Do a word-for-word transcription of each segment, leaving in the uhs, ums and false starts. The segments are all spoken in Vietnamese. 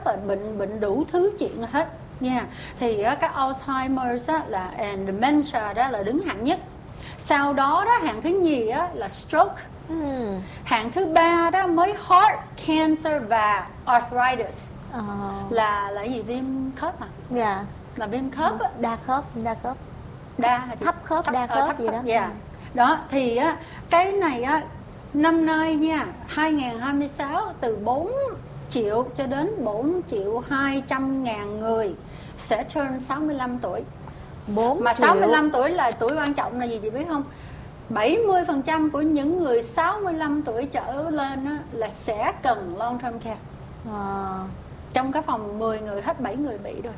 rất là bệnh bệnh đủ thứ chuyện hết nha. Thì á, cái Alzheimer's á, là and dementia đó là đứng hạng nhất. Sau đó đó hạng thứ nhì á, là stroke. Ừ. Hạng thứ ba đó mới heart cancer và arthritis. Ờ. Là là gì, viêm khớp à? Dạ. Là viêm khớp á. Đa khớp, đa khớp. Đa hả chị? Thấp khớp, đa ờ, khớp thấp gì đó. Dạ. Đó thì á, cái này á, năm nay nha, hai không hai sáu từ bốn triệu cho đến bốn triệu hai trăm ngàn người sẽ turn sáu mươi lăm tuổi. bốn Mà triệu. sáu mươi lăm tuổi là tuổi quan trọng là gì chị biết không? bảy mươi phần trăm của những người sáu mươi lăm tuổi trở lên á, là sẽ cần long term care. À. Trong cái phòng mười người hết bảy người bị rồi.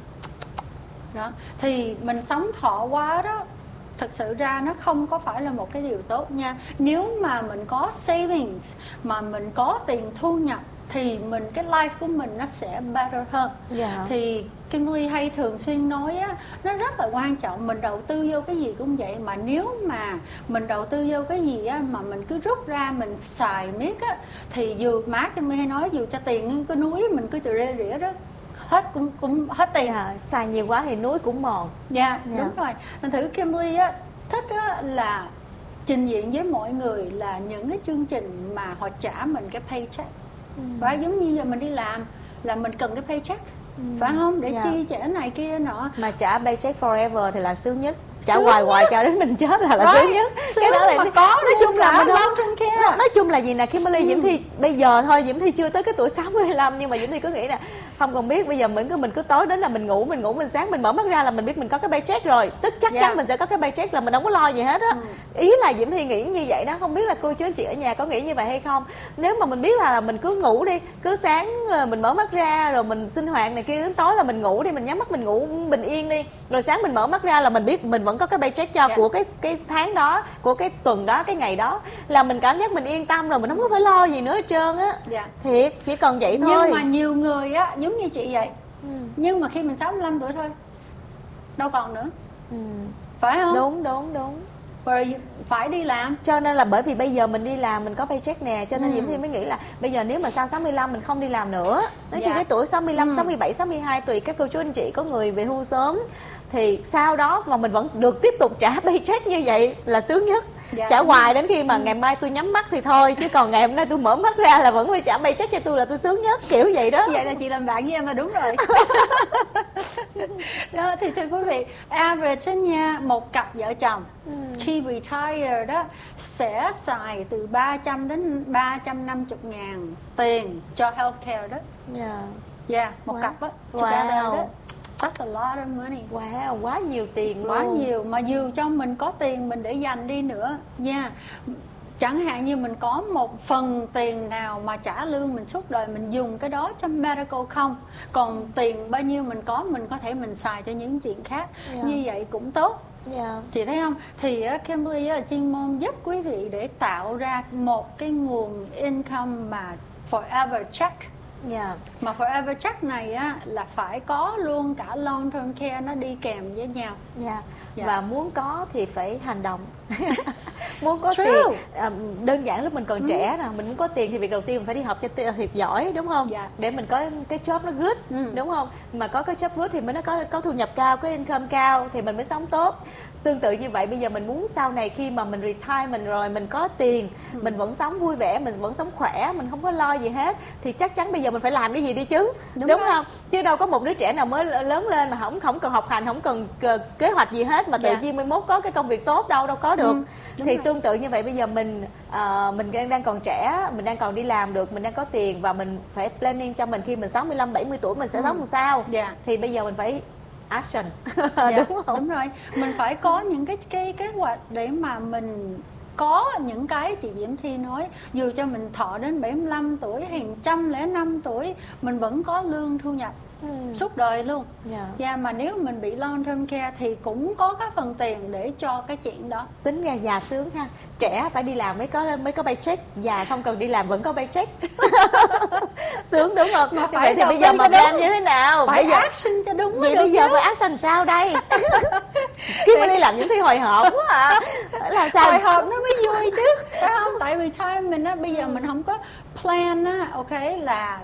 Đó. Thì mình sống thọ quá đó, thực sự ra nó không có phải là một cái điều tốt nha. Nếu mà mình có savings, mà mình có tiền thu nhập, thì mình cái life của mình nó sẽ better hơn. Dạ. Thì Kimberly hay thường xuyên nói á, nó rất là quan trọng. Mình đầu tư vô cái gì cũng vậy. Mà nếu mà mình đầu tư vô cái gì á, mà mình cứ rút ra mình xài miết á, thì dù má Kimberly hay nói, dù cho tiền cái núi mình cứ rỉa rỉa đó, hết cũng cũng hết tiền. Dạ. Xài nhiều quá thì núi cũng mòn. Dạ, Dạ. đúng rồi. Thành thử Kimberly á, thích á, là trình diện với mọi người là những cái chương trình mà họ trả mình cái paycheck. Ừ. Phải giống như giờ mình đi làm là mình cần cái paycheck. Ừ. Phải không? Để Dạ. chi trả này kia nọ. Mà trả paycheck forever thì là sướng nhất. Trả Sướng hoài nhất. hoài cho đến mình chết là là Right. sướng nhất. Sướng Cái đó là mà có nói chung là mình long không term care. nói, nói chung là gì nè, Kimberly, Ừ. Diễm Thi bây giờ thôi, Diễm Thi chưa tới cái tuổi sáu mươi lăm, nhưng mà Diễm Thi cứ nghĩ nè, không còn biết, bây giờ mình cứ mình cứ tối đến là mình ngủ, mình ngủ mình sáng mình mở mắt ra là mình biết mình có cái paycheck rồi, tức chắc Yeah. chắn mình sẽ có cái paycheck, là mình không có lo gì hết á. Ừ. Ý là Diễm Thi nghĩ như vậy đó, không biết là cô chú anh chị ở nhà có nghĩ như vậy hay không. Nếu mà mình biết là mình cứ ngủ đi, cứ sáng mình mở mắt ra rồi mình sinh hoạt này kia, đến tối là mình ngủ đi, mình nhắm mắt mình ngủ bình yên đi, rồi sáng mình mở mắt ra là mình biết mình vẫn có cái paycheck cho Yeah. của cái cái tháng đó, của cái tuần đó, cái ngày đó, là mình cảm giác mình yên tâm rồi, mình không có phải lo gì nữa hết trơn á. Dạ. Thiệt, chỉ cần vậy thôi. Nhưng mà nhiều người á, giống như chị vậy. Ừ. Nhưng mà khi mình sáu mươi lăm tuổi thôi, đâu còn nữa. Ừ. Phải không? Đúng đúng đúng. Rồi phải đi làm. Cho nên là bởi vì bây giờ mình đi làm mình có paycheck nè, cho nên Ừ. Diễm Thi mới nghĩ là bây giờ nếu mà sau sáu mươi lăm mình không đi làm nữa, nói Dạ. chi cái tuổi sáu mươi lăm, Ừ. sáu mươi bảy, sáu mươi hai tùy các cô chú anh chị, có người về hưu sớm, thì sau đó mà mình vẫn được tiếp tục trả paycheck như vậy là sướng nhất. Dạ. Trả hoài đến khi mà ngày mai tôi nhắm mắt thì thôi, chứ còn ngày hôm nay tôi mở mắt ra là vẫn phải trả paycheck cho tôi, là tôi sướng nhất, kiểu vậy đó. Vậy là chị làm bạn với em là đúng rồi. Đó, thì thưa quý vị, average nha, một cặp vợ chồng Ừ. khi retire đó sẽ xài từ ba trăm đến ba trăm năm mươi ngàn tiền cho healthcare đó. Dạ. Yeah, một Wow. cặp á, Wow. together đó. That's a lot of money. Wow, quá nhiều tiền luôn. Quá nhiều, mà dù cho mình có tiền mình để dành đi nữa nha. Chẳng hạn như mình có một phần tiền nào mà trả lương mình suốt đời, mình dùng cái đó cho medical không. Còn tiền bao nhiêu mình có, mình có thể mình xài cho những chuyện khác. Yeah. Như vậy cũng tốt. Dạ. Chị thấy không? Thì uh, Kimberly uh, chuyên môn giúp quý vị để tạo ra một cái nguồn income mà forever check. Dạ. Mà forever check này á, là phải có luôn cả long term care nó đi kèm với nhau. Dạ. Dạ. Và muốn có thì phải hành động. Muốn có True. tiền, à, đơn giản lúc mình còn Ừ. trẻ nè, mình muốn có tiền thì việc đầu tiên mình phải đi học cho ti- thiệt giỏi, đúng không? Dạ. Để mình có cái job nó good, Ừ. đúng không? Mà có cái job good thì mới nó có có thu nhập cao, có income cao thì mình mới sống tốt. Tương tự như vậy, bây giờ mình muốn sau này khi mà mình retire mình rồi, mình có tiền, Ừ. mình vẫn sống vui vẻ, mình vẫn sống khỏe, mình không có lo gì hết, thì chắc chắn bây giờ mình phải làm cái gì đi chứ, Đúng đúng, rồi. không? Chứ đâu có một đứa trẻ nào mới lớn lên mà không không cần học hành, không cần k- kế hoạch gì hết mà tự Dạ. nhiên mai mốt có cái công việc tốt đâu, đâu có được. Ừ, đúng Thì rồi. tương tự như vậy, bây giờ mình ờ, mình đang đang còn trẻ, mình đang còn đi làm được, mình đang có tiền, và mình phải planning cho mình khi mình sáu mươi lăm, bảy mươi tuổi mình sẽ Ừ. sống làm sao. Dạ. Thì bây giờ mình phải action. Dạ, Đúng không? Đúng rồi. Mình phải có những cái cái kế hoạch để mà mình có những cái chị Diễm Thi nói, dù cho mình thọ đến bảy mươi lăm tuổi hay một trăm lẻ năm tuổi mình vẫn có lương thu nhập Ừ. suốt đời luôn. Dạ. Dạ, mà nếu mình bị long term care thì cũng có cái phần tiền để cho cái chuyện đó. Tính ra già sướng ha, trẻ phải đi làm mới có mới có paycheck, già không cần đi làm vẫn có paycheck. Sướng đúng không? Mà Như phải vậy thì đầu bây giờ tư mà cho plan đúng. như thế nào? Phải Bây giờ action cho đúng mới vậy được bây giờ chứ. phải action sao đây? Kiếm mà đi làm những thi hồi hộp quá à. Làm sao? Hồi hộp nó mới vui chứ, phải không? Tại vì time mình á, bây giờ mình không có plan á, ok, là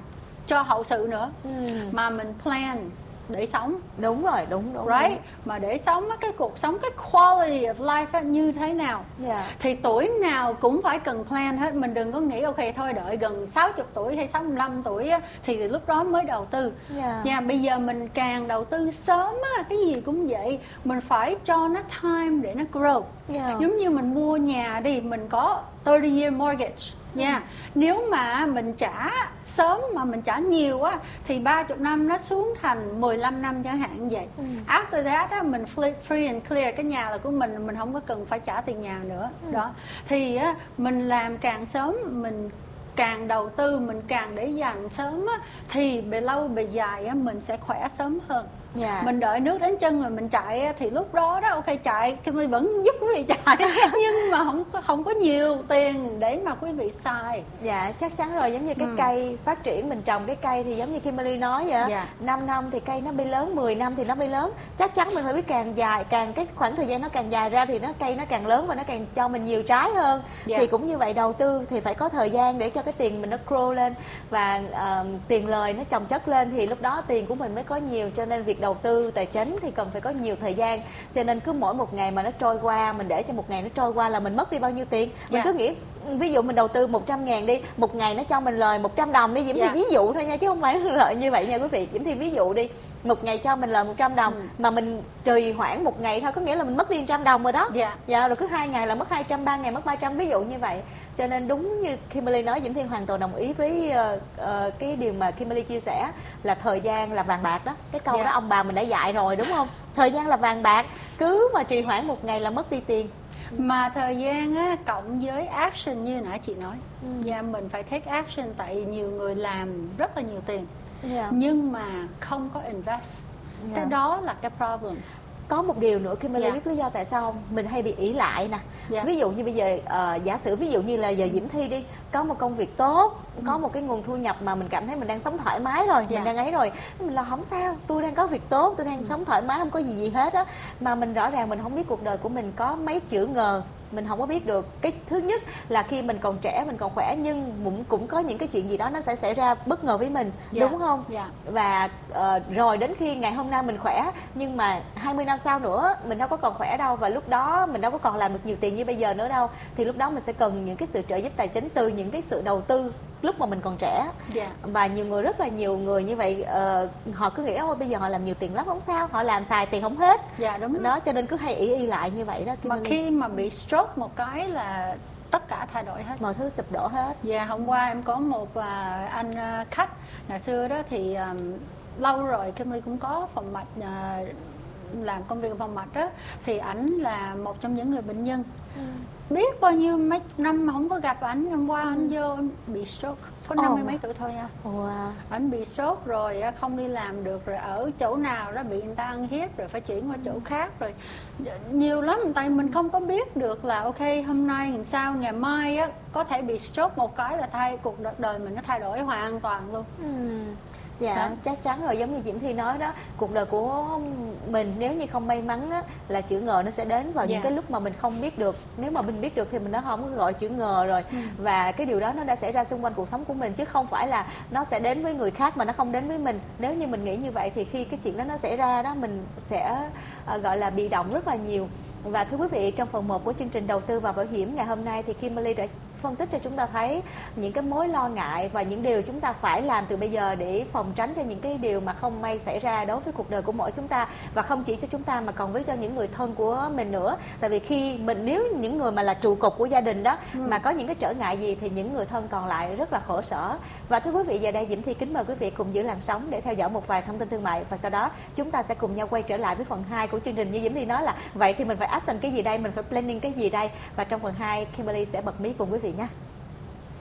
cho hậu sự nữa, ừ. mà mình plan để sống. Đúng rồi, đúng đúng. Right? Đúng. Mà để sống cái cuộc sống, cái quality of life á, như thế nào. Yeah. Thì tuổi nào cũng phải cần plan hết. Mình đừng có nghĩ ok thôi đợi gần sáu mươi tuổi hay sáu mươi lăm tuổi á, thì lúc đó mới đầu tư. Yeah. Nha, bây giờ mình càng đầu tư sớm á, cái gì cũng vậy, mình phải cho nó time để nó grow. Yeah. Giống như mình mua nhà đi, mình có thirty year mortgage nha. Ừ. Nếu mà mình trả sớm mà mình trả nhiều á thì ba mươi năm nó xuống thành mười lăm năm chẳng hạn vậy. Ừ. After that á, mình free and clear, cái nhà là của mình, mình không có cần phải trả tiền nhà nữa. Ừ. Đó. Thì á, mình làm càng sớm, mình càng đầu tư, mình càng để dành sớm á, thì về lâu về dài á, mình sẽ khỏe sớm hơn. Yeah. Mình đợi nước đến chân rồi mình chạy thì lúc đó đó ok chạy thì mình vẫn giúp quý vị chạy nhưng mà không không có nhiều tiền để mà quý vị xài. Dạ chắc chắn rồi, giống như cái ừ. cây phát triển, mình trồng cái cây thì giống như Kimberly nói vậy đó. Yeah. năm năm thì cây nó bị lớn, mười năm thì nó bị lớn. Chắc chắn mình phải biết càng dài, càng cái khoảng thời gian nó càng dài ra thì nó cây nó càng lớn và nó càng cho mình nhiều trái hơn. Yeah. Thì cũng như vậy, đầu tư thì phải có thời gian để cho cái tiền mình nó grow lên và uh, tiền lời nó chồng chất lên thì lúc đó tiền của mình mới có nhiều. Cho nên việc đầu tư tài chính thì cần phải có nhiều thời gian, cho nên cứ mỗi một ngày mà nó trôi qua, mình để cho một ngày nó trôi qua là mình mất đi bao nhiêu tiền. Mình yeah. cứ nghĩ ví dụ mình đầu tư một trăm ngàn đi, một ngày nó cho mình lời một trăm đồng đi, Diễm yeah. Thi ví dụ thôi nha chứ không phải lợi như vậy nha quý vị. Diễm Thi ví dụ đi, một ngày cho mình lời một trăm đồng, ừ. mà mình trì hoãn một ngày thôi, có nghĩa là mình mất đi một trăm đồng rồi đó. Dạ. Dạ, rồi cứ hai ngày là mất hai trăm, ba ngày mất ba trăm, ví dụ như vậy. Cho nên đúng như Kimberly nói, Diễm Thi hoàn toàn đồng ý với uh, uh, cái điều mà Kimberly chia sẻ là thời gian là vàng bạc đó. Cái câu yeah. đó ông bà mình đã dạy rồi đúng không? Thời gian là vàng bạc, cứ mà trì hoãn một ngày là mất đi tiền. Mà thời gian á, cộng với action như nãy chị nói, ừ. yeah, mình phải take action, tại nhiều người làm rất là nhiều tiền, yeah. nhưng mà không có invest. Yeah. Cái đó là cái problem. Có một điều nữa Kimberly yeah. biết lý do tại sao không? Mình hay bị ỷ lại nè. Yeah. Ví dụ như bây giờ uh, giả sử ví dụ như là giờ Diễm Thi đi, có một công việc tốt, ừ. có một cái nguồn thu nhập mà mình cảm thấy mình đang sống thoải mái rồi, yeah. mình đang ấy rồi, mình là không sao, tôi đang có việc tốt, tôi đang ừ. sống thoải mái, không có gì gì hết á. Mà mình rõ ràng mình không biết cuộc đời của mình có mấy chữ ngờ, mình không có biết được. Cái thứ nhất là khi mình còn trẻ, mình còn khỏe, nhưng cũng cũng có những cái chuyện gì đó nó sẽ xảy ra bất ngờ với mình, yeah. đúng không? Yeah. Và uh, rồi đến khi ngày hôm nay mình khỏe, nhưng mà hai mươi năm sau nữa mình đâu có còn khỏe đâu, và lúc đó mình đâu có còn làm được nhiều tiền như bây giờ nữa đâu. Thì lúc đó mình sẽ cần những cái sự trợ giúp tài chính từ những cái sự đầu tư lúc mà mình còn trẻ. Yeah. Và nhiều người, rất là nhiều người như vậy, uh, họ cứ nghĩ ôi bây giờ họ làm nhiều tiền lắm, không sao, họ làm xài tiền không hết. Dạ, đúng đó, cho nên cứ hay ỷ y lại như vậy đó. Mà khi mà bị stroke một cái là tất cả thay đổi hết, mọi thứ sụp đổ hết. Dạ, hôm qua em có một uh, anh uh, khách ngày xưa đó thì um, lâu rồi Kim My cũng có phòng mạch, uh, làm công việc phòng mạch đó, thì ảnh là một trong những người bệnh nhân. Ừ. Biết bao nhiêu mấy năm mà không có gặp ảnh, hôm qua anh vô anh bị stroke, có năm mươi oh. mấy tuổi thôi à. Wow. Ảnh bị stroke rồi không đi làm được, rồi ở chỗ nào đó bị người ta ăn hiếp rồi phải chuyển qua chỗ khác, rồi nhiều lắm. Tại mình không có biết được là ok hôm nay ngày sau ngày mai á có thể bị stroke một cái là thay cuộc đời mình nó thay đổi hoàn toàn luôn. Ừ. Dạ, hả? Chắc chắn rồi, giống như Diễm Thi nói đó, cuộc đời của mình nếu như không may mắn á, là chữ ngờ nó sẽ đến vào dạ. những cái lúc mà mình không biết được. Nếu mà mình biết được thì mình đã không có gọi chữ ngờ rồi. Ừ. Và cái điều đó nó đã xảy ra xung quanh cuộc sống của mình, chứ không phải là nó sẽ đến với người khác mà nó không đến với mình. Nếu như mình nghĩ như vậy thì khi cái chuyện đó nó xảy ra đó, mình sẽ uh, gọi là bị động rất là nhiều. Và thưa quý vị, trong phần một của chương trình đầu tư và bảo hiểm ngày hôm nay thì Kimberly đã phân tích cho chúng ta thấy những cái mối lo ngại và những điều chúng ta phải làm từ bây giờ để phòng tránh cho những cái điều mà không may xảy ra đối với cuộc đời của mỗi chúng ta, và không chỉ cho chúng ta mà còn với cho những người thân của mình nữa. Tại vì khi mình, nếu những người mà là trụ cột của gia đình đó ừ. mà có những cái trở ngại gì thì những người thân còn lại rất là khổ sở. Và thưa quý vị, giờ đây Diễm Thi kính mời quý vị cùng giữ làn sóng để theo dõi một vài thông tin thương mại, và sau đó chúng ta sẽ cùng nhau quay trở lại với phần hai của chương trình. Như Diễm Thi nói là vậy thì mình phải action cái gì đây, mình phải planning cái gì đây, và trong phần hai Kimberly sẽ bật mí cùng quý vị nhé.